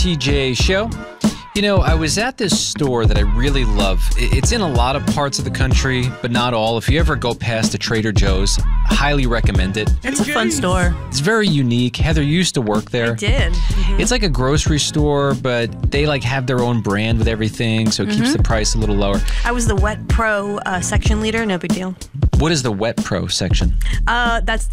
TJ Show. You know, I was at this store that I really love. It's in a lot of parts of the country, but not all. If you ever go past a Trader Joe's, highly recommend it. It's a fun store. It's very unique. Heather, you used to work there. I did. Mm-hmm. It's like a grocery store, but they like have their own brand with everything, so it keeps the price a little lower. I was the Wet Pro section leader. No big deal. What is the Wet Pro section? That's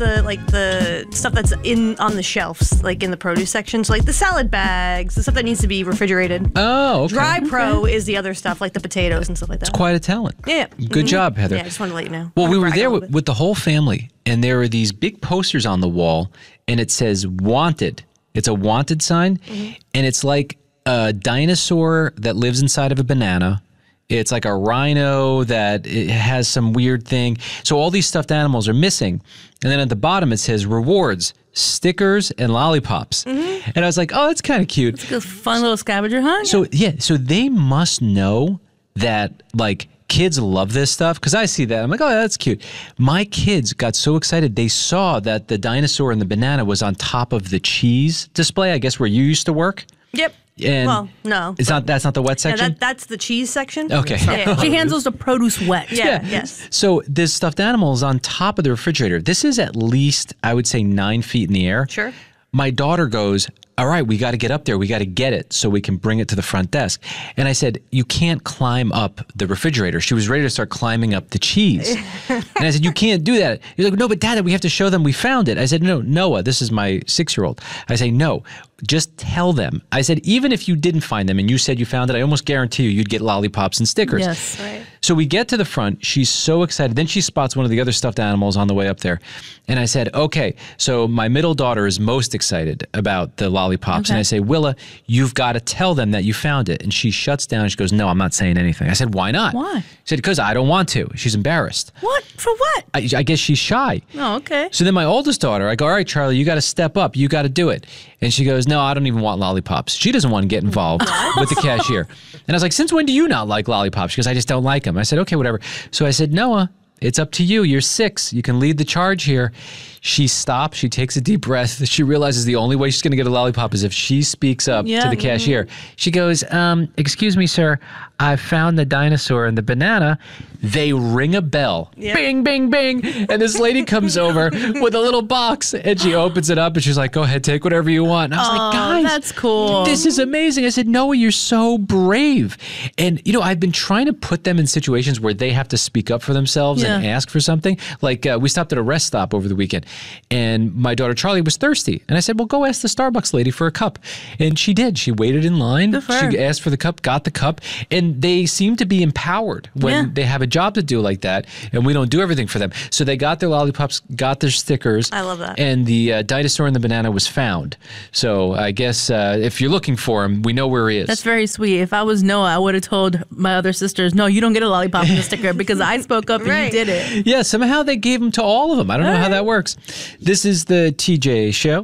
the stuff that's on the shelves, like in the produce section. So like the salad bags, the stuff that needs to be refrigerated. Oh, okay. Dry Pro is the other stuff, like the potatoes and stuff like that. It's quite a talent. Yeah. Good job, Heather. Yeah, I just wanted to let you know. Well, we were there with the whole family, and there are these big posters on the wall, and it says wanted. It's a wanted sign, and it's like a dinosaur that lives inside of a banana. It's like a rhino that it has some weird thing. So all these stuffed animals are missing. And then at the bottom it says rewards, stickers, and lollipops. And I was like, oh, that's kind of cute. It's a fun little scavenger hunt. So so they must know that like kids love this stuff, because I see that. I'm like, oh, that's cute. My kids got so excited. They saw that the dinosaur and the banana was on top of the cheese display, I guess where you used to work. Yep. And well, no. That's not the wet section? Yeah, that's the cheese section. Okay. Yeah. She handles the produce wet. Yeah. Yes. So this stuffed animal is on top of the refrigerator. This is at least, I would say, 9 feet in the air. Sure. My daughter goes, all right, we got to get up there. We got to get it so we can bring it to the front desk. And I said, you can't climb up the refrigerator. She was ready to start climbing up the cheese. And I said, you can't do that. He's like, no, but Dad, we have to show them we found it. I said, no, Noah, this is my 6-year-old. I say, no, just tell them. I said, even if you didn't find them and you said you found it, I almost guarantee you'd get lollipops and stickers. Yes. Right. So we get to the front. She's so excited. Then she spots one of the other stuffed animals on the way up there. And I said, okay, so my middle daughter is most excited about the lollipops. Okay. And I say, Willa, you've got to tell them that you found it. And she shuts down. She goes, no, I'm not saying anything. I said, why not? Why? She said, because I don't want to. She's embarrassed. What? For what? I guess she's shy. Oh, okay. So then my oldest daughter, I go, all right, Charlie, you got to step up. You got to do it. And she goes, no, I don't even want lollipops. She doesn't want to get involved with the cashier. And I was like, since when do you not like lollipops? She goes, I just don't like them. I said, okay, whatever. So I said, Noah, it's up to you. You're 6. You can lead the charge here. She stops. She takes a deep breath. She realizes the only way she's going to get a lollipop is if she speaks up to the cashier. She goes, excuse me, sir. I found the dinosaur and the banana. They ring a bell. Yep. Bing, bing, bing. And this lady comes over with a little box, and she opens it up, and she's like, go ahead, take whatever you want. And I was like, guys, that's cool. This is amazing. I said, Noah, you're so brave. And, you know, I've been trying to put them in situations where they have to speak up for themselves and ask for something. Like we stopped at a rest stop over the weekend, and my daughter Charlie was thirsty. And I said, well, go ask the Starbucks lady for a cup. And she did. She waited in line. Good for her. She asked for the cup, got the cup. And they seem to be empowered when they have a job to do like that, and we don't do everything for them. So they got their lollipops, got their stickers. I love that. And the dinosaur and the banana was found. So I guess if you're looking for him, we know where he is. That's very sweet. If I was Noah, I would have told my other sisters, no, you don't get a lollipop and a sticker because I spoke up and you did it. Yeah, somehow they gave them to all of them. I don't know how that works. This is the TJ Show.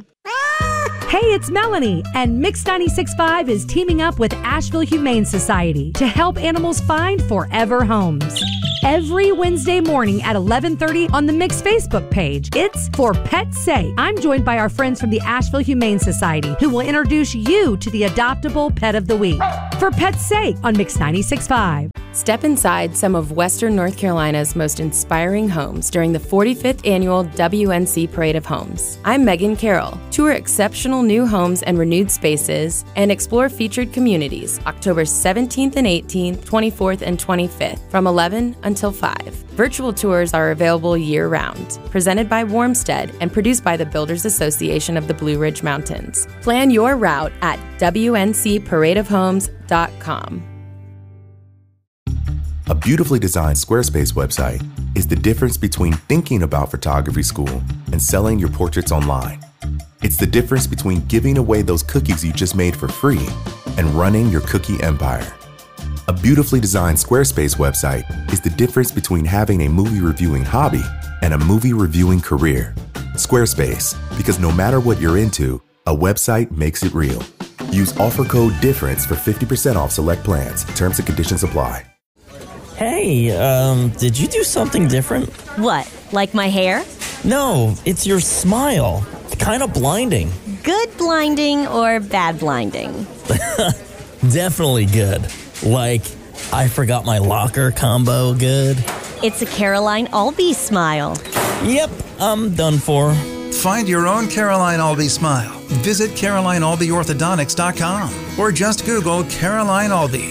Hey, it's Melanie, and Mix 96.5 is teaming up with Asheville Humane Society to help animals find forever homes. Every Wednesday morning at 11:30 on the Mix Facebook page, it's For Pet's Sake. I'm joined by our friends from the Asheville Humane Society who will introduce you to the adoptable pet of the week. For Pet's Sake on Mix 96.5. Step inside some of Western North Carolina's most inspiring homes during the 45th annual WNC Parade of Homes. I'm Megan Carroll. Tour exceptional new homes and renewed spaces and explore featured communities October 17th and 18th, 24th and 25th from 11 until 5. Virtual tours are available year-round. Presented by Warmstead and produced by the Builders Association of the Blue Ridge Mountains. Plan your route at WNCParadeofHomes.com. A beautifully designed Squarespace website is the difference between thinking about photography school and selling your portraits online. It's the difference between giving away those cookies you just made for free and running your cookie empire. A beautifully designed Squarespace website is the difference between having a movie reviewing hobby and a movie reviewing career. Squarespace, because no matter what you're into, a website makes it real. Use offer code DIFFERENCE for 50% off select plans. Terms and conditions apply. Hey, did you do something different? What, like my hair? No, it's your smile. It's kind of blinding. good blinding or bad blinding? Definitely good. Like, I forgot my locker combo good. It's a Caroline Albee smile. Yep, I'm done for. Find your own Caroline Albee smile. Visit CarolineAlbeeOrthodontics.com or just Google Caroline Albee.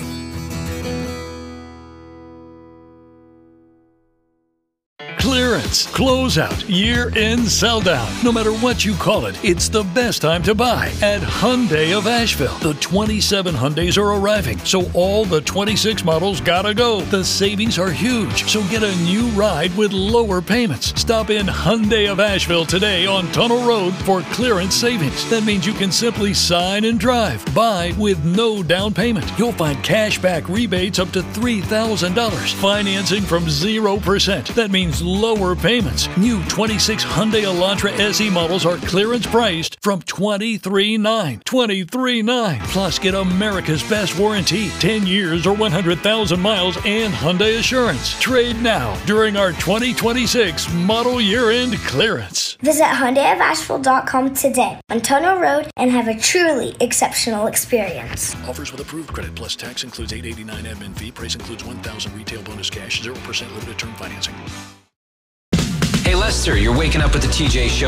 Clearance, closeout, year-end sell-down. No matter what you call it, it's the best time to buy at Hyundai of Asheville. The 27 Hyundais are arriving, so all the 26 models gotta go. The savings are huge, so get a new ride with lower payments. Stop in Hyundai of Asheville today on Tunnel Road for clearance savings. That means you can simply sign and drive. Buy with no down payment. You'll find cash back rebates up to $3,000. Financing from 0%. That means lower payments. New 26 Hyundai Elantra SE models are clearance priced from $23,900. $23,900. Plus, get America's best warranty, 10 years or 100,000 miles, and Hyundai Assurance. Trade now during our 2026 model year-end clearance. Visit HyundaiofAsheville.com today on Tunnel Road and have a truly exceptional experience. Offers with approved credit plus tax includes $889 admin fee. Price includes $1,000 retail bonus cash, 0% limited term financing. Hey, Lester, you're waking up with the TJ Show.